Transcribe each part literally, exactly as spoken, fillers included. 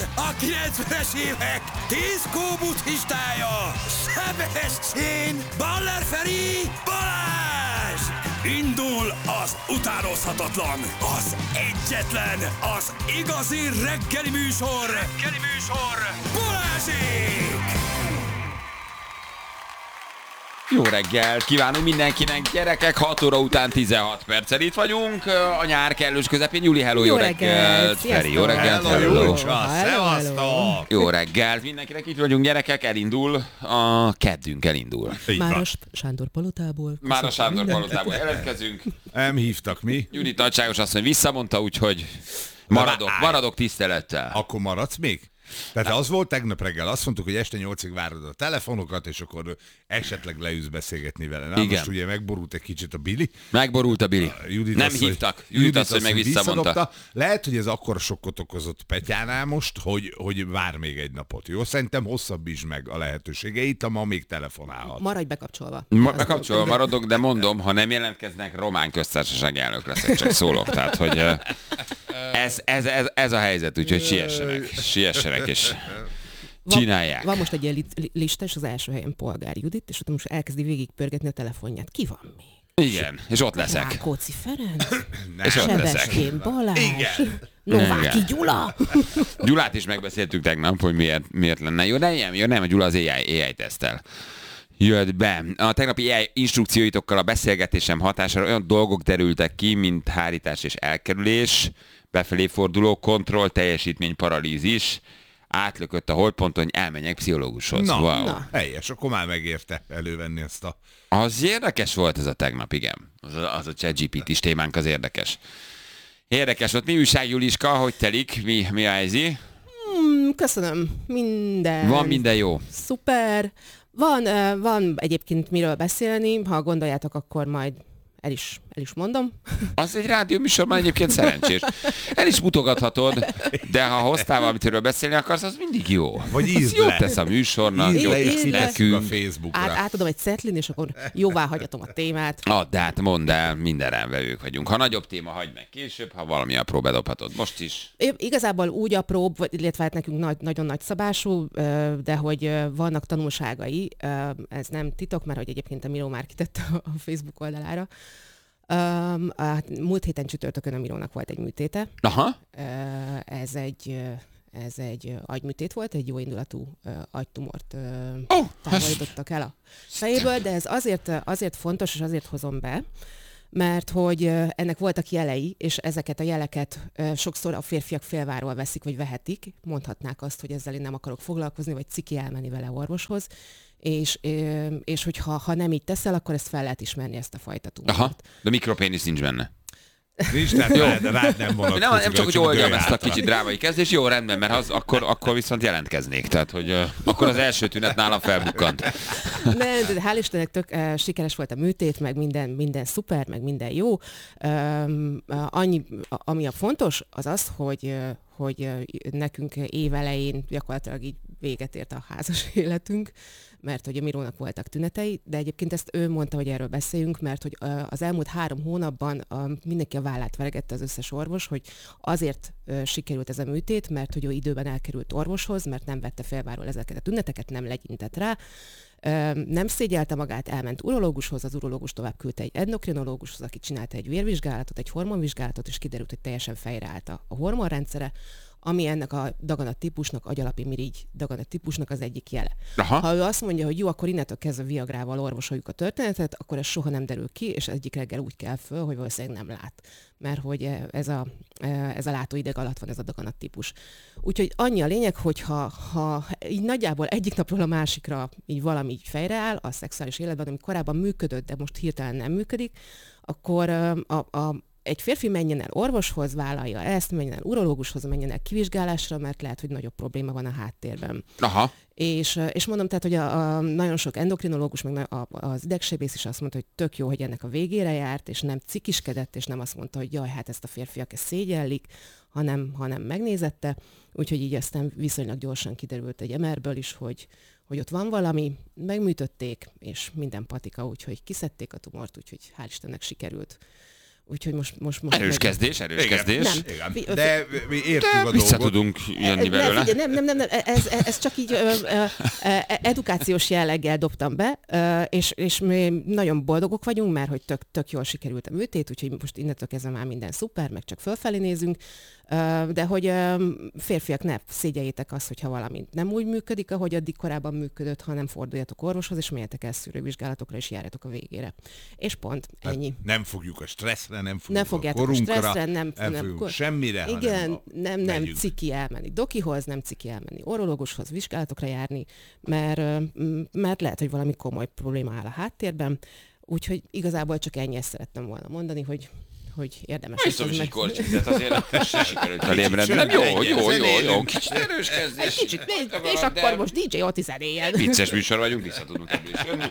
a kilencvenes évek diszkó buddhistája, Sebestyén Baller Feri Balázs! Indul az utánozhatatlan, az egyetlen, az igazi reggeli műsor, reggeli műsor, Balázsék! Jó reggelt kívánunk mindenkinek, gyerekek, hat óra után tizenhat perccel itt vagyunk, a nyár kellős közepén. Júli, hello, jó, jó reggelt! Feri, jó reggelt, hello! Hello, szevasztok! Jó reggelt mindenkinek, itt vagyunk, gyerekek, elindul, a keddünk elindul. Már a Sándor Palotából. Már a Sándor Palotából jelentkezünk. Nem hívtak mi. Judit nagyságos asszony visszamondta, úgyhogy maradok, maradok tisztelettel. Akkor maradsz még? Tehát az volt tegnap reggel, azt mondtuk, hogy este nyolcig várod a telefonokat, és akkor esetleg leülsz beszélgetni vele. Na, igen. Most ugye megborult egy kicsit a Bili. Megborult a Bili. Judit nem azt, hívtak. Judit azt, hogy meg visszamondta. Lehet, hogy ez akkor sokkot okozott Petyánál most, hogy, hogy vár még egy napot. Jó? Szerintem hosszabb is meg a lehetőségeit, ma még telefonálhat. Maradj bekapcsolva. Ma- bekapcsolva maradok, de mondom, ha nem jelentkeznek, román köztársaság elnök leszek, csak szólok. Tehát, hogy ez, ez, ez, ez a helyzet, úgyhogy siessenek. Siessenek és csinálják. Van, van most egy ilyen li- lista, és az első helyen Polgár Judit, és ott most elkezdi végigpörgetni a telefonját. Ki van még? Igen, és ott leszek. Rákóczi Ferenc, És ott leszek. Sebestyén Balázs, Igen. Nováki Igen. Gyula. Gyulát is megbeszéltük tegnap, hogy miért, miért lenne. Jó, de ilyen, jó, nem, a Gyula az á i, á i tesztel. Jött be. A tegnapi á i instrukcióitokkal a beszélgetésem hatására olyan dolgok derültek ki, mint hárítás és elkerülés, befelé forduló kontroll, teljesítmény paralízis, átlökött a holdponton, hogy elmenjek pszichológushoz. Na, Wow. na, helyes, akkor már megérte elővenni ezt a... Az érdekes volt ez a tegnap, igen. Az a, az a ChatGPT-s témánk az érdekes. Érdekes volt. Mi újság, Juliska? Hogy telik? Mi, mi a helyzi? Hmm, köszönöm. Minden. Van minden jó. Szuper. Van, uh, van egyébként miről beszélni, ha gondoljátok, akkor majd el is, el is mondom. Az egy rádióműsorban egyébként szerencsés. El is mutogathatod, de ha hoztál valamit, amiről beszélni akarsz, az mindig jó. Vagy Az ízd jót le. tesz a műsornak, Ízd jót le, és tesz kitesszük nekünk. a Facebookra. Át, átadom egy szetlin, és akkor jóvá hagyatom a témát. Add át, mondd el, minden rávevők vagyunk. Ha nagyobb téma, hagyd meg később, ha valami apró bedobhatod. Most is. É, Igazából úgy apróbb, vagy- illetve hát nekünk nagy, nagyon nagy szabású, ö, de hogy ö, vannak tanulságai, ö, ez nem titok, mert hogy egyébként a Miró már kitette a Facebook oldalára. Um, hát múlt héten csütörtökön a Mirónak volt egy műtéte. Aha. Ö, Ez egy, ö, ez egy ö, agyműtét volt, egy jóindulatú ö, agytumort ö, Oh, távolítottak el a fejéből, de ez azért, azért fontos, és azért hozom be, mert hogy ö, ennek voltak jelei, és ezeket a jeleket ö, sokszor a férfiak félváról veszik, vagy vehetik. Mondhatnák azt, hogy ezzel én nem akarok foglalkozni, vagy ciki elmenni vele orvoshoz. És, ö, és hogyha ha nem így teszel, akkor ezt fel lehet ismerni, ezt a fajta tumort. Aha. De mikropénisz nincs benne. Nincs, tehát rád, rád nem vonatkozik. Nem, nem csak, hogy oldjam ezt a dőjátra. kicsit drámai kezdés, jó, rendben, mert az, akkor, akkor viszont jelentkeznék. Tehát, hogy uh, akkor az első tünet nálam felbukkant. Nem, de hál' Istennek tök uh, sikeres volt a műtét, meg minden, minden szuper, meg minden jó. Um, uh, annyi, a- ami a fontos, az az, hogy, uh, hogy uh, nekünk évelején gyakorlatilag így véget ért a házas életünk, mert hogy a Mirónak voltak tünetei, de egyébként ezt ő mondta, hogy erről beszéljünk, mert hogy uh, az elmúlt három hónapban uh, mindenki a vállát veregette az összes orvos, hogy azért uh, sikerült ez a műtét, mert hogy ő időben elkerült orvoshoz, mert nem vette félváról ezeket a tüneteket, nem legyintett rá. Nem szégyelte magát, elment urológushoz, az urológus tovább küldte egy endokrinológushoz, aki csinálta egy vérvizsgálatot, egy hormonvizsgálatot, és kiderült, hogy teljesen fejreállt a hormonrendszere, ami ennek a daganat típusnak, agyalapi mirigy daganat típusnak az egyik jele. Aha. Ha ő azt mondja, hogy jó, akkor innentől kezdve Viagrával orvosoljuk a történetet, akkor ez soha nem derül ki, és egyik reggel úgy kell föl, hogy valószínűleg nem lát. Mert hogy ez a, ez a látóideg alatt van ez a daganat típus. Úgyhogy annyi a lényeg, hogy ha, ha így nagyjából egyik napról a másikra így valami így fejreáll a szexuális életben, ami korábban működött, de most hirtelen nem működik, akkor a, a egy férfi menjen el orvoshoz, vállalja ezt, menjen el urológushoz, menjen el kivizsgálásra, mert lehet, hogy nagyobb probléma van a háttérben. Aha. És, és mondom, tehát, hogy a, a nagyon sok endokrinológus, meg a, az idegsebész is azt mondta, hogy tök jó, hogy ennek a végére járt, és nem cikiskedett, és nem azt mondta, hogy jaj, hát ezt a férfiak ezt szégyellik, hanem, hanem megnézette. Úgyhogy így aztán viszonylag gyorsan kiderült egy em er-ből is, hogy, hogy ott van valami, megműtötték, és minden patika, úgyhogy kiszedték a tumort, úgyhogy hál' Istennek sikerült. Úgyhogy most... most, most Erős meg... kezdés, erős Igen. kezdés. Nem. Igen. Fi- De mi értjük De a vissza dolgot. tudunk jönni Ne, belőle. figyelj, nem, nem, nem, nem, ez, ez csak így ö, ö, ö, edukációs jelleggel dobtam be, ö, és, és mi nagyon boldogok vagyunk, mert hogy tök, tök jól sikerült a műtét, úgyhogy most innentől kezdve már minden szuper, meg csak fölfelé nézünk, ö, de hogy ö, férfiak, ne szégyeljétek azt, hogyha valami nem úgy működik, ahogy addig korábban működött, hanem forduljatok orvoshoz, és menjetek el szűrővizsgálatokra, és járjatok a végére. És pont, ennyi. Nem fogjuk a stresszre, nem fogjuk Nem a fogjátok a korunkra, stresszre, nem, nem nem fogjuk kor- semmire, Igen, hanem a- nem, nem megyünk. ciki elmenni dokihoz, nem ciki elmenni orvoshoz, vizsgálatokra járni, mert, ö, m- mert lehet, hogy valami komoly probléma áll a háttérben, úgyhogy igazából csak ennyi, ezt szerettem volna mondani, hogy, hogy érdemes. Biztos ezt is egy meg- korcsitet azért se sikerült felébredni. Nem, jó, jó, jó, jó, kicsit erős kezdés. Kicsit, De- és akkor most dé dzsé Oti zenéjen. Vicces műsor vagyunk, vissza tudunk ebből is jönni.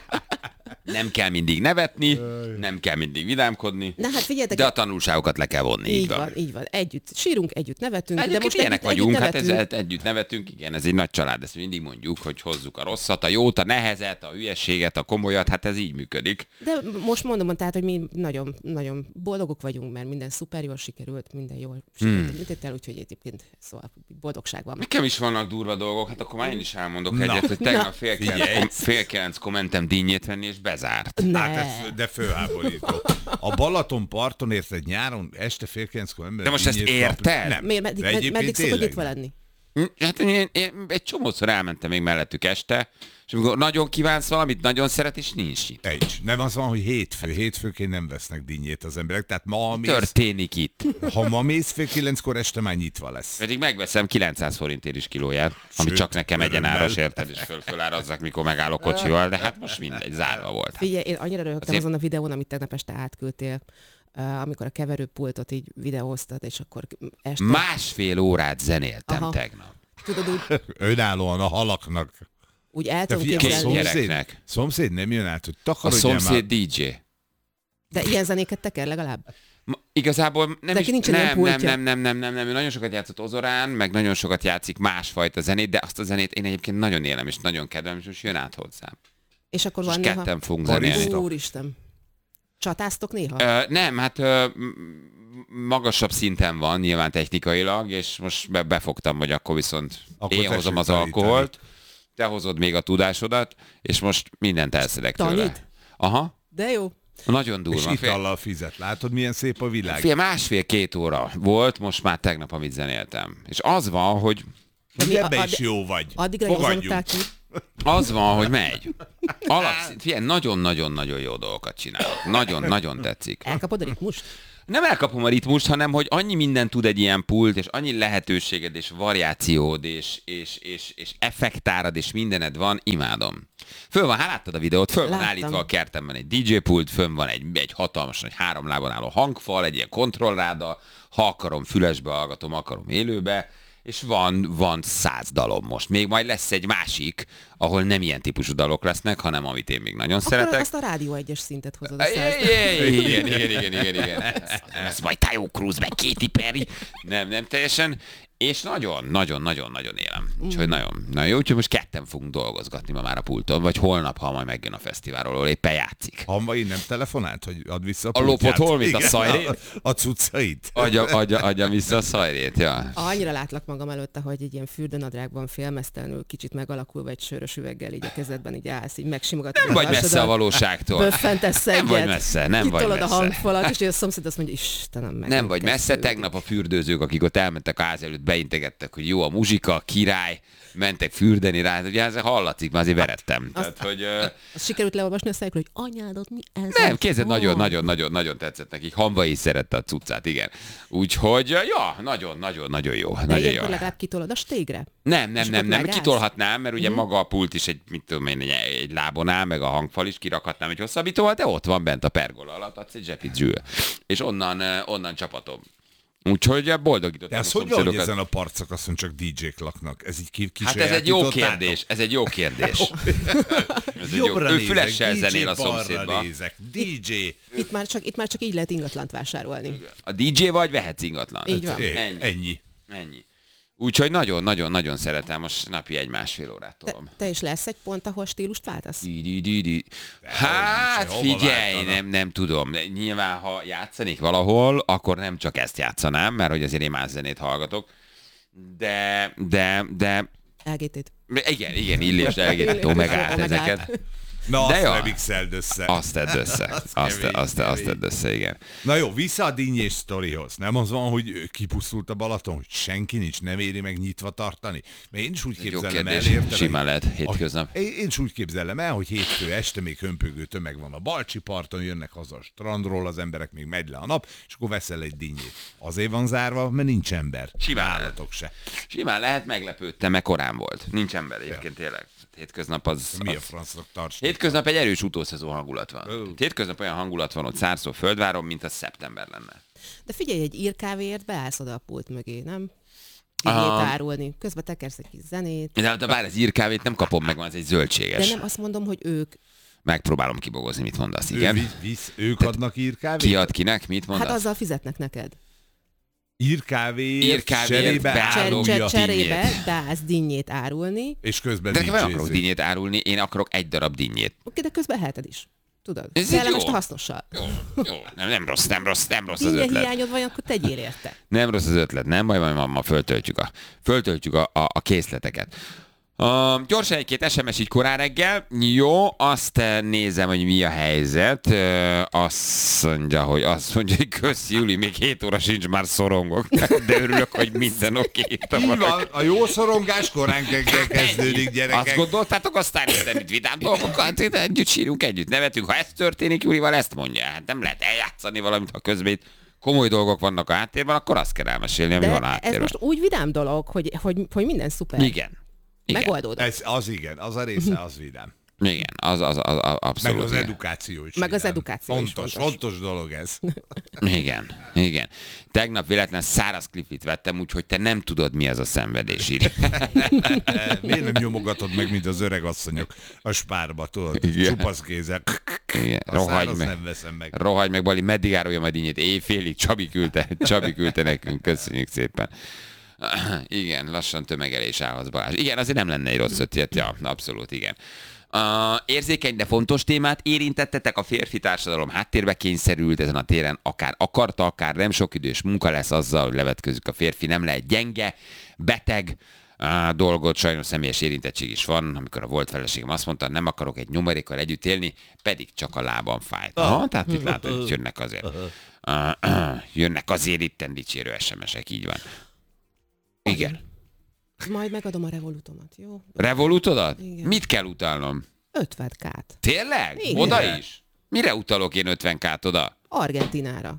Nem kell mindig nevetni, nem kell mindig vidámkodni, Na hát figyeljetek, de a tanulságokat le kell vonni. így van, így van. Együtt sírunk, együtt nevetünk, de Egyébként most ilyenek együtt, vagyunk, együtt hát nevetünk. ezzel együtt nevetünk, igen, ez egy nagy család, ezt mindig mondjuk, hogy hozzuk a rosszat, a jót, a nehezet, a hülyességet, a komolyat, hát ez így működik. De most mondom, tehát, hogy mi nagyon, nagyon boldogok vagyunk, mert minden szuper jól sikerült, minden jól sikerült hmm. műtéttel, úgyhogy egyébként szóval boldogság van. Nekem is vannak durva dolgok, hát akkor már én is elmondok Na. egyet, hogy tegnap Na. fél kilenc, kom- fél kilenckor mentem dinnyét venni, és bezárt. Ne. Hát ez, de főháborító. A Balaton parton érted nyáron, este fél kilenckor ember. De most ezt dinnyét kapni- érted? Nem. Miért, meddig, De med, egyébként meddig szokott tényleg nyitva nem. lenni? Hát én, én egy csomószor elmentem még mellettük este, és amikor nagyon kívánsz valamit, nagyon szeret, és nincs itt. Egy. Nem az van, hogy hétfő. Hétfőként nem vesznek dinnyét az emberek. Tehát ma, mész, Történik itt. ha ma mész fél kilenckor, este már nyitva lesz. Pedig megveszem kilencszáz forintért is kilóját, ami Sőt, csak nekem örömmel. egyenáros, érted, és föl, fölárazzak, mikor megállok kocsival, de hát most mindegy, zárva volt. Figyelj, én annyira röhögtem Azért- azon a videón, amit tegnap este átküldtél, uh, amikor a keverőpultot így videóztad, és akkor este... Másfél órát zenéltem Aha. tegnap. Tudod, úgy, Önállóan a halaknak. úgy el Te tudom figyelj, a Két képzelni. gyerek. szomszéd, gyereknek. szomszéd nem jön át, hogy A takarodjál már. szomszéd dé dzsé. De ilyen zenéket teker legalább? Ma, igazából nem Neki is, nincsen ilyen nem, nem, pultja. nem, nem, nem, nem, nem, ő nagyon sokat játszott Ozorán, meg nagyon sokat játszik másfajta zenét, de azt a zenét én egyébként nagyon élem, és nagyon kedvelem, és most jön át hozzám. És akkor Most van néha... ketten fogunk Barista. zenélni. Úristen. Csatáztok néha? Ö, nem, hát ö, m- magasabb szinten van nyilván technikailag, és most be, befogtam, hogy akkor viszont Akkor én tessék hozom az tanítani. alkoholt, te hozod még a tudásodat, és most mindent elszedek tőle. Tanít? Aha, De jó. nagyon És durva. Fél, itallal fizet. Látod, milyen szép a világ? fél másfél-két óra volt, most már tegnap, amit zenéltem. És az van, hogy De mi- Ebbe a- is de- jó vagy. Addigra Fogadjunk. nyomozották ki. az van, hogy megy. Alapszint, figyelj, nagyon-nagyon-nagyon jó dolgokat csinálok. Nagyon-nagyon tetszik. Elkapod a ritmust? Nem elkapom a ritmust, hanem hogy annyi minden tud egy ilyen pult, és annyi lehetőséged, és variációd, és, és, és, és effektárad, és mindened van, imádom. Föl van, hát láttad a videót, föl van Láttam. állítva a kertemben egy dé dzsé pult, fönn van egy, egy hatalmas, egy három lábon álló hangfal, egy ilyen kontrollráda, ha akarom, fülesbe hallgatom, akarom élőbe, és van, van száz dalom most. Még majd lesz egy másik, ahol nem ilyen típusú dalok lesznek, hanem amit én még nagyon Akkor szeretek. azt a Rádió egyes szintet hozod a Igen, száz. igen, igen, igen, igen, igen. Ez majd Tayo Cruz, meg Katy Perry. Nem, nem teljesen. És nagyon, nagyon, nagyon, nagyon élem. Úgyhogy nagyon, nagyon jó. Úgyhogy most ketten fogunk dolgozgatni ma már a pulton, vagy holnap, ha majd megjön a fesztiválról, ahol éppen játszik. Hamvai nem telefonált, hogy add vissza A pultját? lopott holmit, a Igen, szajrét? A, a cuccait? Adja, adja, adja vissza a szajrét, ja. Annyira látlak magam előtte, hogy egy ilyen fürdőnadrágban félmeztelenül, kicsit megalakulva egy sörös üveggel így a kezedben így állsz, így megsimogatod. Nem vagy messze a valóságtól. Böffentesz Nem egyet. vagy messze, nem vagy kitolod messze. a hangfalat, és a szomszéd azt mondja, Istenem, meg Nem vagy messze, kezdődik. tegnap a fürdőzők, akik ott elmentek a ház előtt, beintegettek, hogy jó a muzsika, király, mentek fürdeni rá, ugye ez hallatszik, már azért verettem. Tehát, hogy, ö, Azt sikerült leolvasni a szájukról, hogy anyádat mi ez? nem, a kézed fa? nagyon-nagyon-nagyon tetszett nekik, Hamba is szerette a cuccát, igen. Úgyhogy, ja, nagyon-nagyon-nagyon jó. De Nagyon jó. ilyenkor legalább kitolod a stégre? Nem, nem, És nem, akkor nem, megállsz? kitolhatnám, mert Mhm. ugye maga a pult is egy, mit tudom én, egy, egy lábon áll, meg a hangfal is, kirakhatnám egy hosszabbítóval, de ott van bent a pergola alatt, adsz egy zsepit zsül. És onnan, ö, onnan csapatom. Úgyhogy boldogítottam De a ez hogy van, hogy szomszédokat. ezen a parcszakaszon csak dé dzsék laknak? Ez így ki, Hát ez egy jó kisajátítottátok? kérdés, ez egy jó kérdés. Ez egy jó, Jobbra ő nézek, fülessel dé dzsé zenél a balra szomszédba. nézek. dé dzsé. Itt már, csak, itt már csak így lehet ingatlant vásárolni. A dé dzsé vagy, vehetsz ingatlan. Így van. É, Ennyi. Ennyi. Ennyi. Úgyhogy nagyon-nagyon-nagyon szeretem, most napi egy-másfél órát Te, tolom. te is lesz egy pont, ahol stílust váltasz? Di, di, di, di. Hát figyelj, nem, nem tudom. Nyilván, ha játszanék valahol, akkor nem csak ezt játszanám, mert hogy azért én más zenét hallgatok. De, de, de... el gé té-t. Igen, igen, Illés, elgét, Omegát, ezeket. Na, De azt jó. remixeld össze. Azt tedd össze. Azt, kemény, azt, azt kemény. tedd össze, igen. Na jó, vissza a dinnyés sztorihoz. Nem az van, hogy kipusztult a Balaton, hogy senki nincs, nem éri meg nyitva tartani? Mert én is úgy Jó képzelem el, kérdés, érted? simán lehet hétköznap. Én én is úgy képzelem el, hogy hétfő este még hömpögő tömeg van a Balcsi parton, jönnek haza a strandról, az emberek még megy le a nap, és akkor veszel egy dinnyét. Azért van zárva, mert nincs ember. Simán Nálatok se. Simán lehet, meglepődtem, mert korán volt. Nincs ember egyébként tényleg. Hétköznap az... Mi a az... francnak tarts? Hétköznap egy erős utószezon hangulat van. Ó. Hétköznap olyan hangulat van ott Szárszó Földváron, mint a szeptember lenne. De figyelj, egy írkávéért beállsz oda a pult mögé, nem? Aha. Dinnyét árulni. Közben tekersz egy kis zenét. De hát bár az írkávét nem kapom meg, van ez egy De zöldséges. nem azt mondom, hogy ők. Megpróbálom kibogozni, mit mondasz, Ő igen. visz, visz, ők adnak írkávét? Ki ad kinek, mit mondasz? Hát azzal fizetnek neked. Írkávéért, Írkávéért cserébe be- Cser, árulja, cser, cserébe dinnyét. beállsz dinnyét árulni. és közben De nekem nem akarok dicsézik. dinnyét árulni, én akarok egy darab dinnyét. Oké, de közben eheted is. Tudod? Ez így Kellemes jó. hasznossal. Jó, jó, nem, nem rossz, nem rossz, nem rossz az Dinnye ötlet. hiányod van, akkor tegyél érte. Nem rossz az ötlet, nem baj, majd ma, ma föltöltjük a, föltöltjük a, a, a készleteket. Uh, gyorsan egy-két es em es így korán reggel. Jó, azt eh, nézem, hogy mi a helyzet. Uh, azt mondja, hogy azt mondja, hogy köszi Juli, még hét óra sincs, már szorongok. De örülök, hogy minden oké. Így van, a jó szorongás korán reggel kezdődik, Azt gyerekek. gondoltátok aztán, hogy itt vidám dolgokat, itt együtt sírunk, együtt nevetünk. Ha ez történik, Julival ezt mondja. Hát nem lehet eljátszani valamit, ha közben itt komoly dolgok vannak a háttérben, akkor azt kell elmesélni, ami van a De ez háttérben. most úgy vidám dolog, hogy, hogy, hogy minden szuper. Igen. Igen. Megoldódott. Ez, az igen, az a része, az vidám. Igen, az, az, az, az abszolút. Meg az igen. edukáció is. Meg az vidám. edukáció is fontos, fontos. fontos dolog ez. Igen, igen. Tegnap véletlen száraz klipit vettem, úgyhogy te nem tudod, mi az a szenvedés. Iri. Miért nem nyomogatod meg, mint az öreg asszonyok a spárba, tudod? Igen. Csupasz kézzel. Igen, A rohagy száraz meg. nem veszem meg. Rohagy meg, Bali, meddig árulja majd innyit? Éjfélig Csabi küldte, Csabi küldte nekünk, köszönjük szépen. Igen, lassan tömegelés állhoz, Balázs. Igen, azért nem lenne egy rossz ötlet, ja, abszolút, igen. Uh, érzékeny, de fontos témát érintettetek, a férfi társadalom háttérbe kényszerült ezen a téren, akár akarta, akár nem, sok idős munka lesz azzal, hogy levetkőzik a férfi, nem lehet gyenge, beteg, uh, dolgot, sajnos személyes érintettség is van, amikor a volt feleségem azt mondta, nem akarok egy nyomorékkal együtt élni, pedig csak a lábam fájt. Aha, tehát itt látod, hogy jönnek azért. Uh, uh, jönnek azért itten dicsérő es em esek, így van. Igen. Majd megadom a revolutomat, jó? Revolutodat? Igen. Mit kell utalnom? ötven kát. Tényleg? Igen. Oda is? Mire utalok én ötven kát oda? Argentinára.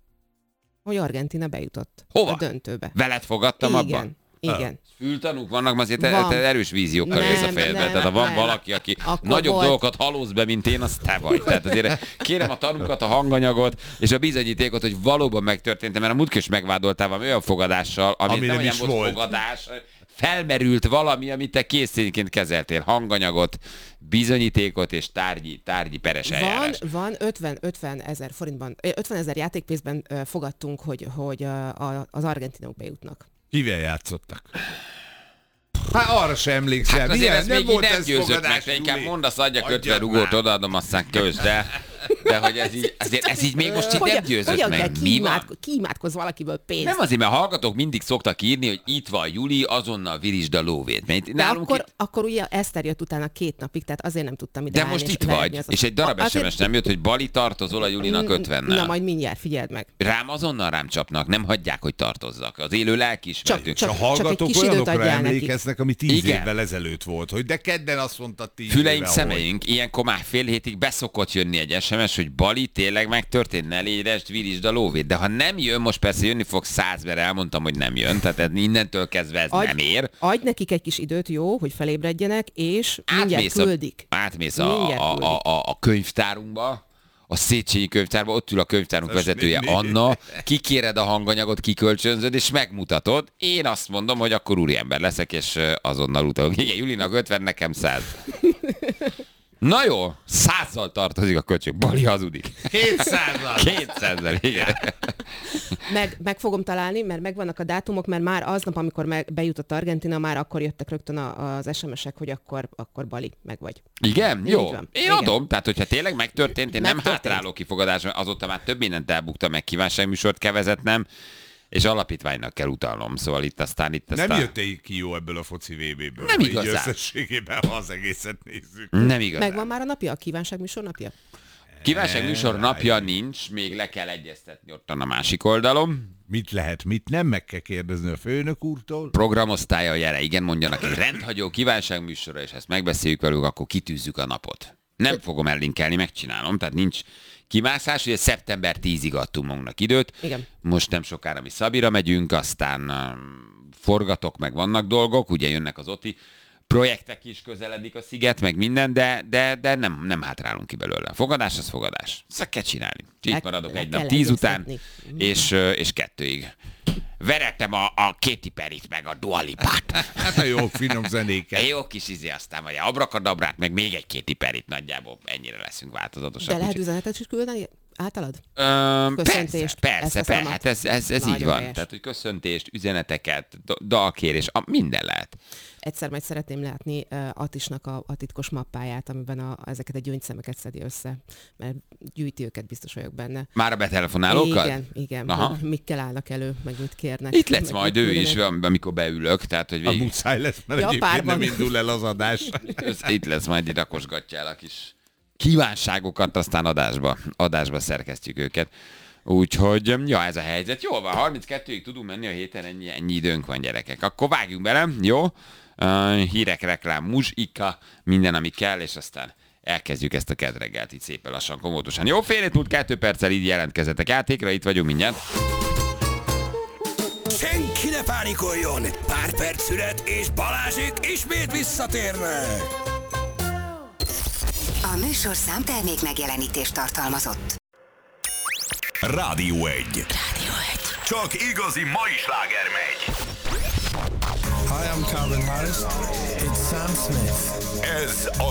Hogy Argentina bejutott. Hova? A döntőbe. Veled fogadtam Igen. abban? Igen. Fültanúk vannak, azért te, Van. te erős víziókkal Nem, jössz a fejedbe. nem, Tehát ha van nem. valaki, aki Akkor nagyobb volt. dolgokat halóz be, mint én, az te vagy. Tehát azért kérem a tanúkat, a hanganyagot és a bizonyítékot, hogy valóban megtörtént, mert a múltkor is megvádoltál valami olyan fogadással, ami, Ami nem nem olyan is volt, volt. fogadás, felmerült valami, amit te készítényként kezeltél. Hanganyagot, bizonyítékot és tárgyi, tárgyi peres Van, eljárás. van ötven, ötven ezer forintban, ö, ötven ezer játékpénzben ö, fogadtunk, hogy, hogy a, a, az argentinok bejutnak. Kivel játszottak? Hát arra sem emlékszel. Hát azért Milyen? ez még így nem ez győzött fogadás, meg, de inkább Juli? mondasz, adjak Adjad ötven rugót, már. odaadom, aztán kösz, de, de hogy ez így, azért, ez így még most így nem Hogyan- győzött hogyan kell meg. Mi van? kiimádko- kiimádkozz valakiből pénzt? Nem azért, mert a hallgatók mindig szoktak írni, hogy itt van Juli, azonnal virisd a lóvét. Mert De nálunk akkor, itt, akkor ugye Eszter jött utána két napig, tehát azért nem tudtam ide de állni most és itt leadni vagy, az- és egy darab Azért- es em es nem jött, hogy Bali tartozol a Julinak Na ötvennel. majd mindjárt, figyeld meg. Rám azonnal rám csapnak, nem hagyják, hogy tartozzak. Az élő lelkiismeretünk. Csak- A egy hallgatók kis időt olyanokra adjál nekik. emlékeznek, ami tíz Igen. évvel ezelőtt volt, hogy de kedden azt mondta tíz Füleink, éve, szemeink, ilyenkor már fél hétig beszokott jönni egy es em es, hogy Bali tényleg megtörtént, ne légyesd, virisd a lóvét. De ha nem jön, most persze jönni fog száz, mert elmondtam, hogy nem jön, tehát ez innentől kezdve ez Adj- nem ér. Adj nekik egy kis időt, jó, hogy felébredjenek, és mindjárt Átmész a, küldik. átmész a, Mindjárt a, küldik. a, a, a könyvtárunkba, a Széchenyi könyvtárba, ott ül a könyvtárunk Most vezetője mi- mi? Anna, kikéred a hanganyagot, kikölcsönzöd, és megmutatod. Én azt mondom, hogy akkor úriember leszek, és ö, azonnal utalok. Igen, Julinak ötven, nekem száz. Na jó, százzal tartozik a köcsög. Bali hazudik. kétszázzal. kétszázzal, igen. Meg, meg fogom találni, mert megvannak a dátumok, mert már aznap, amikor meg, bejutott Argentina, már akkor jöttek rögtön a, az es em es-ek, hogy akkor, akkor Bali, meg vagy. Igen? Jó. van. Én Igen. adom, tehát hogyha tényleg megtörtént, én nem Megtörtént. hátráló kifogadás, mert azóta már több mindent elbuktam, meg kívánságműsort kevezetnem, és alapítványnak kell utalnom, szóval itt aztán itt aztán... Nem jöttél ki jó ebből a foci vé béből. Nem így igazán. összességében, ha az egészet nézzük. Nem igazán. Megvan már a napja, a kívánságműsor napja? Kívánságműsor napja nincs, még le kell egyeztetni ottan a másik oldalon. Mit lehet, mit nem, meg kell kérdezni a főnök úrtól. Programosztálya jele, igen, mondjanak egy rendhagyó kívánságműsorra, és ezt megbeszéljük velük, akkor kitűzzük a napot. Nem fogom ellinkelni, megcsinálom, tehát nincs kimászás, ugye szeptember tízig adtunk magunknak időt. Igen. Most nem sokára mi Szabira megyünk, aztán um, forgatok, meg vannak dolgok, ugye jönnek az oti projektek is, közeledik a sziget, meg minden, de, de, de nem, nem hátrálunk ki belőle. Fogadás az fogadás. Ezt kell csinálni. Itt Le- maradok le egy kell nap tíz után, egyeztetni. és, ö, és kettőig. Verettem a, a Katy Perryt, meg a Dua Lipát. Hát a jó finom zenéket. Egy jó kis izé, aztán vagy abrakadabrát, meg még egy Katy Perryt, nagyjából ennyire leszünk változatosak. De lehet úgyhogy- üzenetet is küldeni általad? Öm, persze, Köszöntést, persze, ezt persze, teszem hát ez, ez, ez így Nagyon van. helyes. Tehát, hogy köszöntést, üzeneteket, do- dalkérés, a, minden lehet. Egyszer majd szeretném látni uh, Atisnak a, a titkos mappáját, amiben a, ezeket a gyöngyszemeket szedi össze, mert gyűjti őket, biztos vagyok benne. Már a betelefonálókat? Igen, igen. Aha. Hogy mikkel állnak elő, meg mit kérnek. Itt lesz meg majd mit ő is, küldenek. amikor beülök, tehát, hogy A végig, muszáj lesz, mert Ja, egyébként párban. nem indul el az adás. itt lesz majd, itt rakosgatja el a kis kívánságokat, aztán adásba, adásba szerkesztjük őket. Úgyhogy, ja, ez a helyzet. Jó van, harminckettőig tudunk menni a héten, ennyi, ennyi időnk van, gyerekek. Akkor vágjunk bele, jó? Uh, hírek, reklám, muzsika, minden, ami kell, és aztán elkezdjük ezt a kedreggelt itt szépen lassan, komótosan. Jó, fél hét múlt kettő perccel így jelentkezzetek játékra, itt vagyunk mindjárt. Senki ne pánikoljon! Pár perc szület, és Balázsék ismét visszatérnek! A műsorszám termék megjelenítést tartalmazott. Rádió egy. Rádió egy. Csak igazi mai sláger megy. Hi, I'm Calvin Harris. It's Sam Smith. Ez a